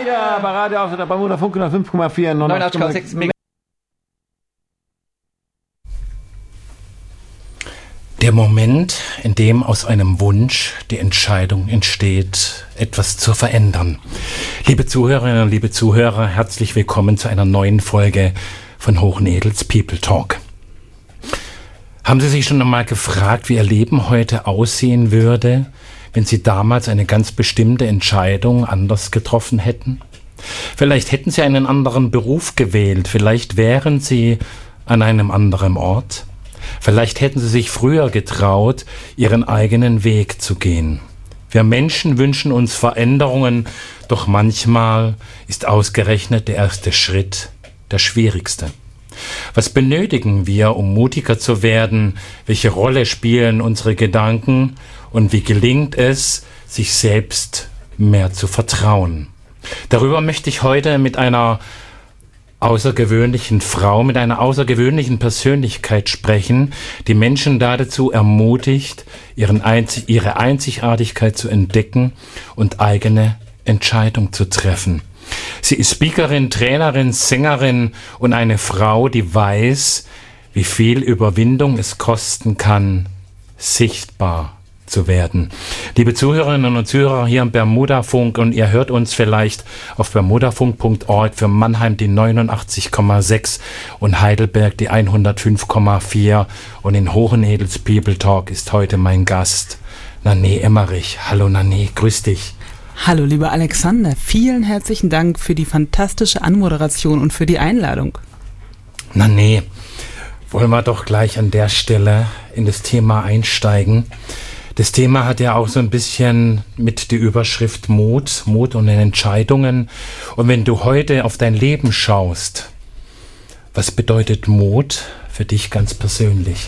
wieder bei Radio aus der Bermuda Funk 5,4 89,6 Megahertz. Der Moment, in dem aus einem Wunsch die Entscheidung entsteht, etwas zu verändern. Liebe Zuhörerinnen und liebe Zuhörer, herzlich willkommen zu einer neuen Folge von Hochenedels People Talk. Haben Sie sich schon einmal gefragt, wie Ihr Leben heute aussehen würde, wenn Sie damals eine ganz bestimmte Entscheidung anders getroffen hätten? Vielleicht hätten Sie einen anderen Beruf gewählt, vielleicht wären Sie an einem anderen Ort. Vielleicht hätten Sie sich früher getraut, Ihren eigenen Weg zu gehen. Wir Menschen wünschen uns Veränderungen, doch manchmal ist ausgerechnet der erste Schritt der schwierigste. Was benötigen wir, um mutiger zu werden? Welche Rolle spielen unsere Gedanken? Und wie gelingt es, sich selbst mehr zu vertrauen? Darüber möchte ich heute mit einer außergewöhnlichen Frau, mit einer außergewöhnlichen Persönlichkeit sprechen, die Menschen dazu ermutigt, ihre Einzigartigkeit zu entdecken und eigene Entscheidungen zu treffen. Sie ist Speakerin, Trainerin, Sängerin und eine Frau, die weiß, wie viel Überwindung es kosten kann, sichtbar zu werden. Liebe Zuhörerinnen und Zuhörer hier am Bermuda-Funk, und ihr hört uns vielleicht auf bermudafunk.org, für Mannheim die 89,6 und Heidelberg die 105,4, und in Hochenedels People Talk ist heute mein Gast Nané Emmerich. Hallo Nané, grüß dich. Hallo lieber Alexander, vielen herzlichen Dank für die fantastische Anmoderation und für die Einladung. Nané, wollen wir doch gleich an der Stelle in das Thema einsteigen. Das Thema hat ja auch so ein bisschen mit der Überschrift Mut und Entscheidungen. Und wenn du heute auf dein Leben schaust, was bedeutet Mut für dich ganz persönlich?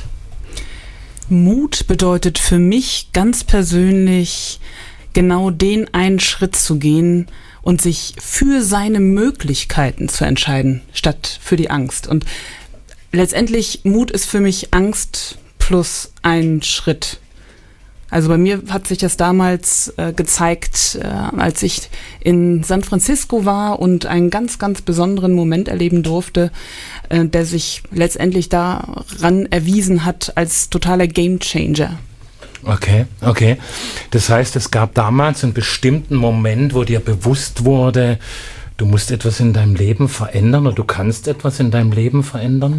Mut bedeutet für mich ganz persönlich, genau den einen Schritt zu gehen und sich für seine Möglichkeiten zu entscheiden, statt für die Angst. Und letztendlich, Mut ist für mich Angst plus ein Schritt. Also bei mir hat sich das damals gezeigt, als ich in San Francisco war und einen ganz, ganz besonderen Moment erleben durfte, der sich letztendlich daran erwiesen hat als totaler Gamechanger. Okay. Das heißt, es gab damals einen bestimmten Moment, wo dir bewusst wurde, du musst etwas in deinem Leben verändern oder du kannst etwas in deinem Leben verändern?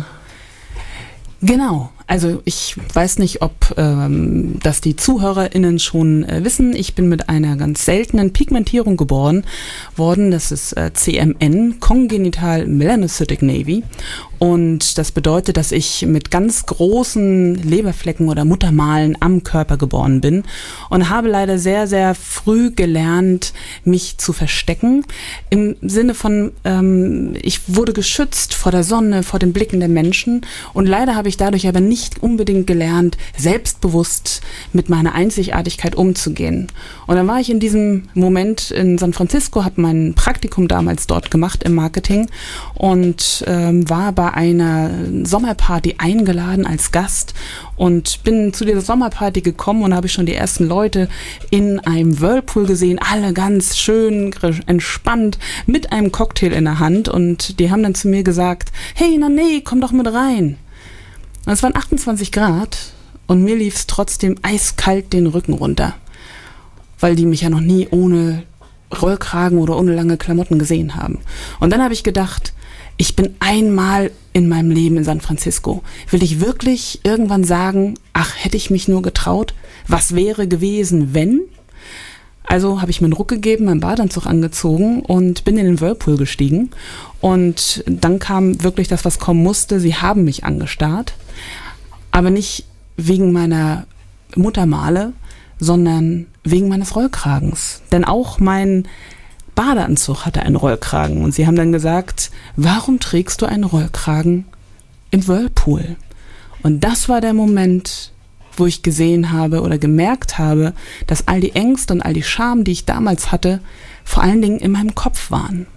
Genau. Also ich weiß nicht, ob das die ZuhörerInnen schon wissen. Ich bin mit einer ganz seltenen Pigmentierung geboren worden. Das ist CMN, Congenital Melanocytic Nevi. Und das bedeutet, dass ich mit ganz großen Leberflecken oder Muttermalen am Körper geboren bin und habe leider sehr, sehr früh gelernt, mich zu verstecken. Im Sinne von, ich wurde geschützt vor der Sonne, vor den Blicken der Menschen, und leider habe ich dadurch aber nicht unbedingt gelernt, selbstbewusst mit meiner Einzigartigkeit umzugehen. Und dann war ich in diesem Moment in San Francisco, habe mein Praktikum damals dort gemacht im Marketing und war bei einer Sommerparty eingeladen als Gast und bin zu dieser Sommerparty gekommen und habe schon die ersten Leute in einem Whirlpool gesehen, alle ganz schön entspannt mit einem Cocktail in der Hand, und die haben dann zu mir gesagt, hey Nané, komm doch mit rein. Und es waren 28 Grad und mir lief es trotzdem eiskalt den Rücken runter, weil die mich ja noch nie ohne Rollkragen oder ohne lange Klamotten gesehen haben. Und dann habe ich gedacht, ich bin einmal in meinem Leben in San Francisco. Will ich wirklich irgendwann sagen, ach, hätte ich mich nur getraut? Was wäre gewesen, wenn? Also habe ich mir einen Ruck gegeben, meinen Badeanzug angezogen und bin in den Whirlpool gestiegen. Und dann kam wirklich das, was kommen musste. Sie haben mich angestarrt, aber nicht wegen meiner Muttermale, sondern wegen meines Rollkragens. Denn auch mein Badeanzug hatte einen Rollkragen. Und sie haben dann gesagt, warum trägst du einen Rollkragen im Whirlpool? Und das war der Moment, wo ich gesehen habe oder gemerkt habe, dass all die Ängste und all die Scham, die ich damals hatte, vor allen Dingen in meinem Kopf waren.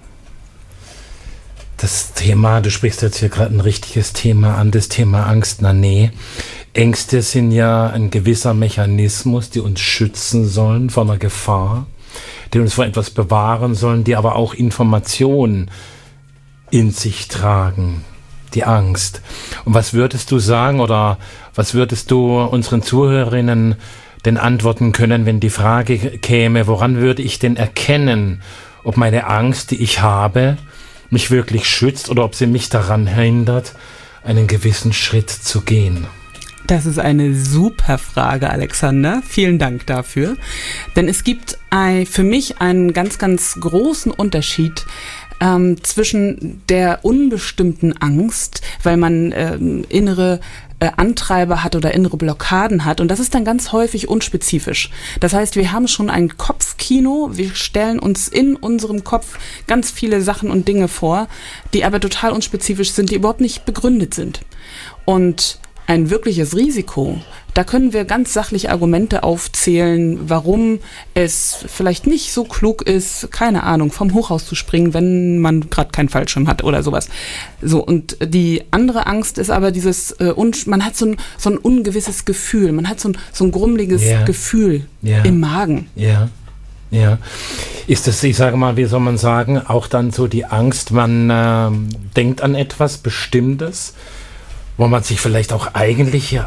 Das Thema, du sprichst jetzt hier gerade ein richtiges Thema an, das Thema Angst. Nee, Ängste sind ja ein gewisser Mechanismus, die uns schützen sollen vor einer Gefahr, die uns vor etwas bewahren sollen, die aber auch Informationen in sich tragen, die Angst. Und was würdest du sagen oder was würdest du unseren Zuhörerinnen denn antworten können, wenn die Frage käme, woran würde ich denn erkennen, ob meine Angst, die ich habe, mich wirklich schützt oder ob sie mich daran hindert, einen gewissen Schritt zu gehen? Das ist eine super Frage, Alexander. Vielen Dank dafür. Denn es gibt für mich einen ganz, ganz großen Unterschied zwischen der unbestimmten Angst, weil man innere Antreiber hat oder innere Blockaden hat. Und das ist dann ganz häufig unspezifisch. Das heißt, wir haben schon ein Kopfkino, wir stellen uns in unserem Kopf ganz viele Sachen und Dinge vor, die aber total unspezifisch sind, die überhaupt nicht begründet sind. Und ein wirkliches Risiko, da können wir ganz sachlich Argumente aufzählen, warum es vielleicht nicht so klug ist, keine Ahnung, vom Hochhaus zu springen, wenn man gerade keinen Fallschirm hat oder sowas. So, und die andere Angst ist aber dieses, man hat so ein ungewisses Gefühl, man hat so ein grummeliges Gefühl im Magen. Ja. Ja. Ist das, ich sage mal, wie soll man sagen, auch dann so die Angst, man denkt an etwas Bestimmtes, wo man sich vielleicht auch eigentlich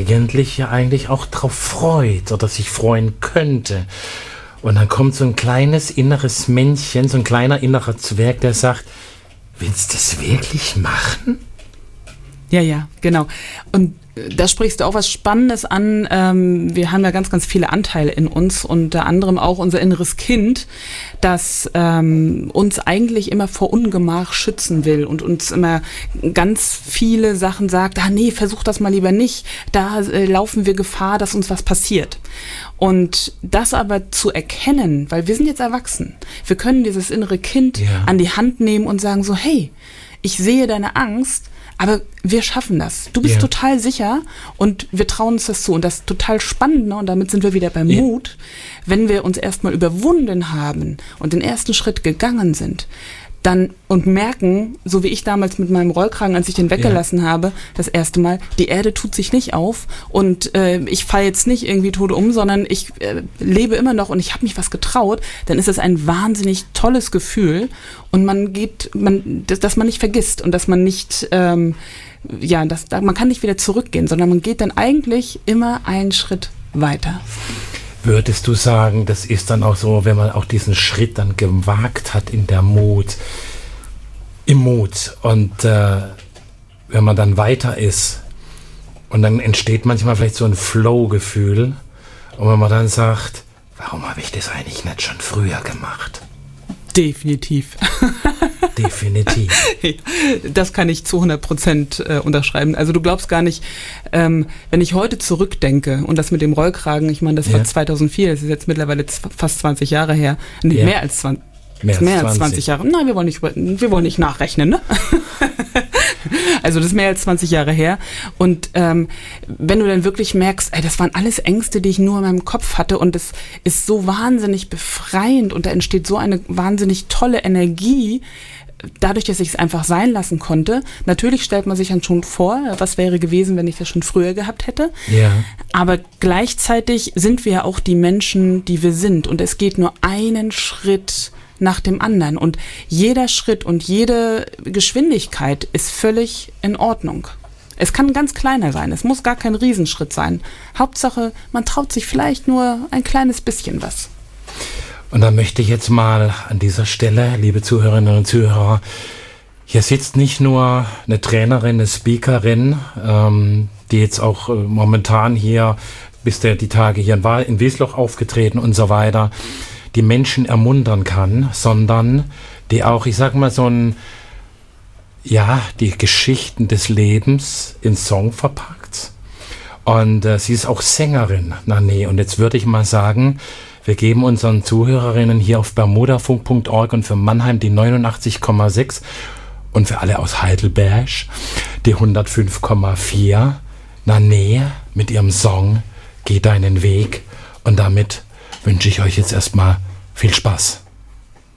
auch drauf freut oder sich freuen könnte. Und dann kommt so ein kleines inneres Männchen, so ein kleiner innerer Zwerg, der sagt, willst du das wirklich machen? Ja, genau. Und da sprichst du auch was Spannendes an. Wir haben ja ganz, ganz viele Anteile in uns, unter anderem auch unser inneres Kind, das uns eigentlich immer vor Ungemach schützen will und uns immer ganz viele Sachen sagt, nee, versuch das mal lieber nicht, da laufen wir Gefahr, dass uns was passiert. Und das aber zu erkennen, weil wir sind jetzt erwachsen, wir können dieses innere Kind an die Hand nehmen und sagen so, hey, ich sehe deine Angst, aber wir schaffen das. Du bist total sicher und wir trauen uns das zu. Und das ist total spannend, ne? Und damit sind wir wieder beim Mut. Wenn wir uns erstmal überwunden haben und den ersten Schritt gegangen sind, dann und merken, so wie ich damals mit meinem Rollkragen, als ich den weggelassen habe, das erste Mal, die Erde tut sich nicht auf und ich falle jetzt nicht irgendwie tot um, sondern ich lebe immer noch und ich habe mich was getraut, dann ist das ein wahnsinnig tolles Gefühl und dass man nicht vergisst und dass man nicht, man kann nicht wieder zurückgehen, sondern man geht dann eigentlich immer einen Schritt weiter. Würdest du sagen, das ist dann auch so, wenn man auch diesen Schritt dann gewagt hat im Mut und wenn man dann weiter ist und dann entsteht manchmal vielleicht so ein Flow-Gefühl und wenn man dann sagt, warum habe ich das eigentlich nicht schon früher gemacht? Definitiv. Das kann ich zu 100% unterschreiben. Also du glaubst gar nicht, wenn ich heute zurückdenke und das mit dem Rollkragen, ich meine, das war 2004, das ist jetzt mittlerweile fast 20 Jahre her, mehr als 20 Jahre. Nein, wir wollen nicht nachrechnen, ne? Also das ist mehr als 20 Jahre her. Und wenn du dann wirklich merkst, das waren alles Ängste, die ich nur in meinem Kopf hatte und es ist so wahnsinnig befreiend und da entsteht so eine wahnsinnig tolle Energie, dadurch, dass ich es einfach sein lassen konnte. Natürlich stellt man sich dann schon vor, was wäre gewesen, wenn ich das schon früher gehabt hätte. Ja. Aber gleichzeitig sind wir ja auch die Menschen, die wir sind und es geht nur einen Schritt nach dem anderen. Und jeder Schritt und jede Geschwindigkeit ist völlig in Ordnung. Es kann ein ganz kleiner sein, es muss gar kein Riesenschritt sein. Hauptsache, man traut sich vielleicht nur ein kleines bisschen was. Und da möchte ich jetzt mal an dieser Stelle, liebe Zuhörerinnen und Zuhörer, hier sitzt nicht nur eine Trainerin, eine Speakerin, die jetzt auch momentan hier, bis die Tage hier in Wiesloch aufgetreten und so weiter, die Menschen ermuntern kann, sondern die auch, ich sag mal, die Geschichten des Lebens in Song verpackt. Und sie ist auch Sängerin, und jetzt würde ich mal sagen, wir geben unseren Zuhörerinnen hier auf bermudafunk.org und für Mannheim die 89,6 und für alle aus Heidelberg die 105,4. Mit ihrem Song Geh deinen Weg. Und damit wünsche ich euch jetzt erstmal viel Spaß.